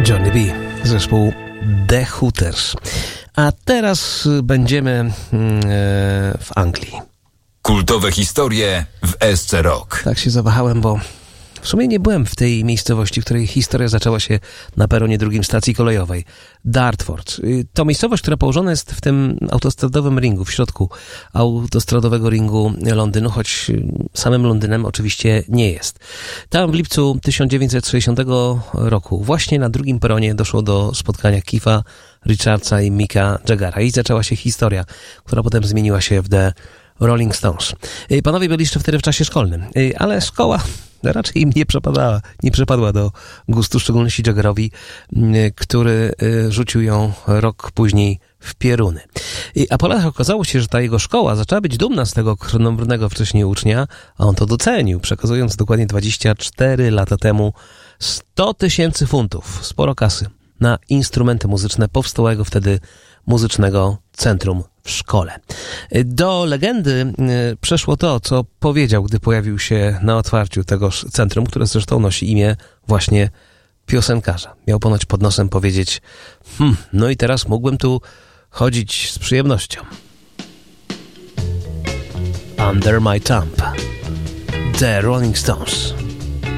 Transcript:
Johnny B, zespół The Hooters. A teraz będziemy w Anglii. Kultowe historie w SC Rock. Tak się zawahałem, bo w sumie nie byłem w tej miejscowości, w której historia zaczęła się na peronie drugim stacji kolejowej. Dartford. To miejscowość, która położona jest w tym autostradowym ringu, w środku autostradowego ringu Londynu, choć samym Londynem oczywiście nie jest. Tam w lipcu 1960 roku właśnie na drugim peronie doszło do spotkania Keitha Richardsa i Micka Jaggera i zaczęła się historia, która potem zmieniła się w The Rolling Stones. Panowie byli jeszcze wtedy w czasie szkolnym, ale szkoła raczej im nie przepadła do gustu, w szczególności Jaggerowi, który rzucił ją rok później w pioruny. A po latach okazało się, że ta jego szkoła zaczęła być dumna z tego chronobrnego wcześniej ucznia, a on to docenił, przekazując dokładnie 24 lata temu 100 000 funtów, sporo kasy, na instrumenty muzyczne powstałego wtedy Muzycznego Centrum w szkole. Do legendy przeszło to, co powiedział, gdy pojawił się na otwarciu tegoż centrum, które zresztą nosi imię właśnie piosenkarza. Miał ponoć pod nosem powiedzieć: no i teraz mógłbym tu chodzić z przyjemnością. Under My Thumb, The Rolling Stones.